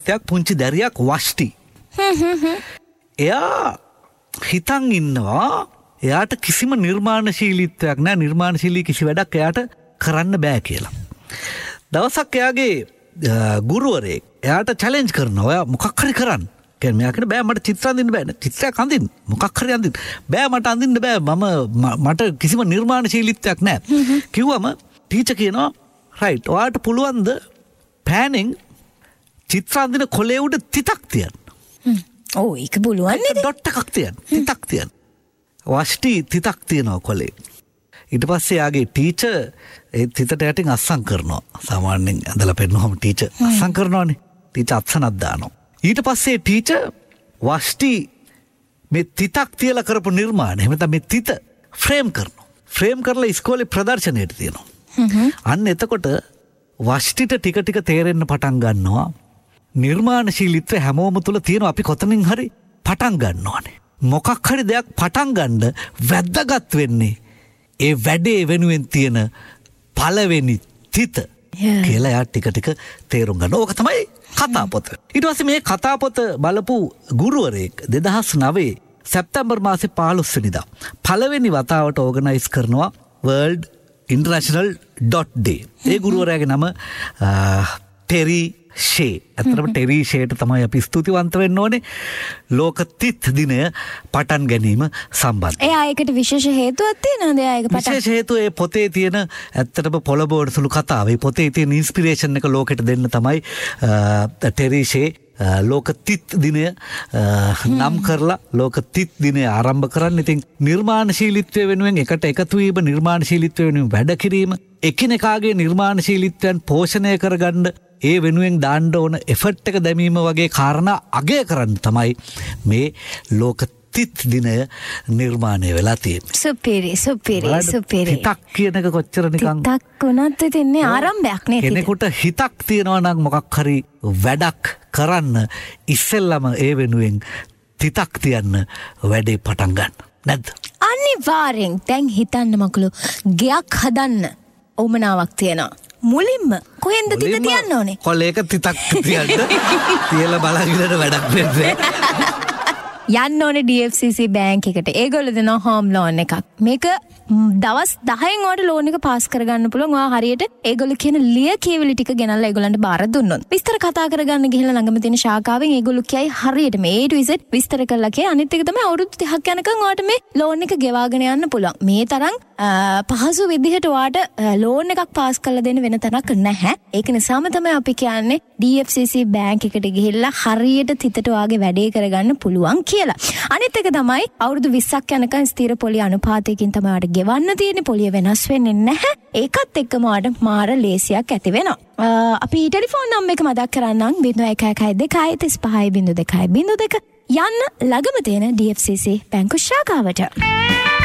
මිත්‍රයක් පුංචි දැරියක් වෂ්ටි. එයා හිතන් ඉන්නවා එයාට කිසිම නිර්මාණශීලීත්වයක් නෑ, නිර්මාණශීලී කිසි වැඩක් එයාට කරන්න බෑ කියලා. දවසක් එයාගේ ගුරුවරයෙක් එයාට චැලෙන්ජ් කරනවා, ඔයා මොකක් හරි කරන්න. කියන්නේ මෙයාට බෑ මට චිත්‍ර අඳින්න බෑ. චිත්‍රයක් අඳින්න මොකක් හරි අඳින්න බෑ, මට අඳින්න බෑ, මට කිසිම නිර්මාණශීලීත්වයක් නෑ කිව්වම ටීචර් කියනවා රයිට්, ඔයාට පුළුවන්ද පෑනෙන් චිත්‍ර අඳින කොලේ උඩ තිතක් තියන්න. ඔව් ඒක පුළුවන් නේද? ඩොට් එකක් තියන්න, තිතක් තියන්න. වෂ්ටි තිතක් තියනවා කොලේ. ඊට පස්සේ යාගේ ටීචර් ඒ තිතට යටින් අස්සම් කරනවා. සාමාන්‍යයෙන් ඇඳලා පෙන්නනවාම ටීචර් අස්සම් කරනවානේ. ටීචර් අත්සනක් දානවා. ඊට පස්සේ ටීචර් වෂ්ටි මේ තිතක් තියලා කරපු නිර්මාණය එහෙම නැත්නම් මේ තිත ෆ්‍රේම් කරනවා. ෆ්‍රේම් කරලා ඉස්කෝලේ ප්‍රදර්ශනයට තියනවා. අන්න එතකොට වෂ්ටිට ටික ටික තේරෙන්න පටන් ගන්නවා නිර්මාණශීලීත්වය හැමෝම තුල තියෙනවා. අපි කොතනින් හරි පටන් ගන්නවානේ. මොකක් හරි දෙයක් පටන් ගන්න වැදගත් වෙන්නේ ඒ වැඩේ වෙනුවෙන් තියෙන පළවෙනි තිත කියලා යා ටික ටික තේරුම් ගන්න. ඕක තමයි කතාපොත. ඊට පස්සේ මේ කතාපොත බලපු ගුරුවරයෙක් 2009 සැප්තැම්බර් මාසේ 15 වෙනිදා පළවෙනි වතාවට ඕගනයිස් කරනවා World International Dot Day. ඒ ගුරුවරයාගේ නම ටෙරි ෂේ. ඇත්තටම ටෙරි ෂේට තමයි අපි ස්තුතිවන්ත වෙන්න ඕනේ ලෝක තිත් දිනය පටන් ගැනීම සම්බන්ධයෙන්. එයා ඒකට විශේෂ හේතුවක් තියෙනවද? එයා ඒක පටන් විශේෂ හේතුව ඒ පොතේ තියෙන ඇත්තටම පොළඹවන සුළු කතාව. ඒ පොතේ තියෙන ඉන්ස්පිරේෂන් එක ලෝකෙට දෙන්න තමයි ටෙරි ෂේ ලෝක තිත් දිනය නම් කරලා ලෝක තිත් දිනය ආරම්භ කරන්න. ඉතින් නිර්මාණශීලීත්වය වෙනුවෙන් එකට එකතු වීම, නිර්මාණශීලීත්වය වෙනුවෙන් වැඩ කිරීම, එකිනෙකාගේ නිර්මාණශීලීත්වයන් පෝෂණය කරගන්න ඒ වෙනුවෙන් දාන්න ඕන එෆර්ට් එක දැමීම වගේ කාරණා අගය කරන්න තමයි මේ ලෝක තිත් දිනය නිර්මාණය වෙලා තියෙන්නේ. සුපිරි. හිතක් කියන එක කොච්චර නිකන් හිතක් වුණත් ඉතින්නේ ආරම්භයක් නේ. කෙනෙකුට හිතක් තියෙනවා නම් මොකක් හරි වැඩක් කරන්න ඉස්සෙල්ලම ඒ වෙනුවෙන් තිතක් තියන්න වැඩේ පටන් ගන්න. නැද්ද? අනිවාර්යෙන්. දැන් හිතන්න මකුළු ගයක් හදන්න උවමනාවක් තියෙනවා. මුලින්ම කොහෙන්ද තිත තියන්න ඕනේ? කොලේක තිතක් තියන්න තියලා බලගිලට වැඩක් වෙන්නේ. යන්න ඕනේ DFCC බැංක් එකට. ඒගොල්ලෝ දෙනවා හෝම් ලෝන් එකක්. මේක දවස් 10න් ඔයාලට ලෝන් එක පාස් කරගන්න පුළුවන්. ඔයා හරියට ඒගොල්ලෝ කියන ලිය කියවිලි ටික ගෙනල්ලා ඒගොල්ලන්ට බාර දුන්නොත්. විස්තර කතා කරගන්න ගිහලා ළඟම තියෙන ශාඛාවෙන් ඒගොල්ලෝ කියයි හරියට මේ A to Z විස්තර කරලා කියයි. අනිත් එක තමයි අවුරුදු 30ක් යනකම් ඔයාලට මේ ලෝන් එක ගෙවාගෙන යන්න පුළුවන්. මේ තරම් පහසු විදිහට ඔයාලට ලෝන් එකක් පාස් කරලා දෙන්න වෙන තැනක් නැහැ. ඒක නිසාම තමයි අපි කියන්නේ DFCC බැංක් එකට ගිහිල්ලා හරියට තිතට ඔයාගේ වැඩේ කරගන්න පුළුවන් කියලා. අනිත් එක තමයි අවුරුදු 20ක් යනකම් ස්ථිර පොලිය අනුපාතයකින් තමයි ඔයාලට ගෙවන්න තියෙන්නේ. පොලිය වෙනස් වෙන්නේ නැහැ. ඒකත් එක්කම ඔයාලට මාර ලේසියක් ඇති වෙනවා. අපි ටෙලිෆෝන් නම්බර් එක මතක් කරන්නම් 0112350202 යන්න ළඟම තියෙන DFCC බැංකු ශාඛාවට.